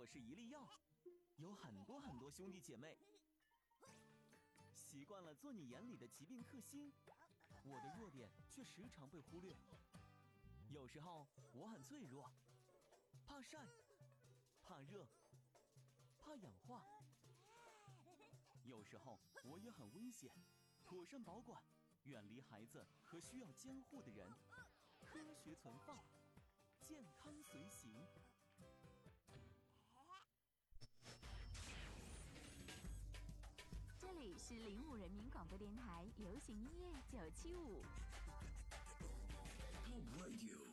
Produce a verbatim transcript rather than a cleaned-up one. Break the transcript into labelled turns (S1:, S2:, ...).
S1: 我是一粒药，有很多很多兄弟姐妹。习惯了做你眼里的疾病克星，我的弱点却时常被忽略。有时候我很脆弱，怕晒，怕热，怕氧化。有时候我也很危险，妥善保管，远离孩子和需要监护的人，科学存放，健康随行。
S2: 这里是零五人民广播电台流行音乐九七五。
S3: Home Radio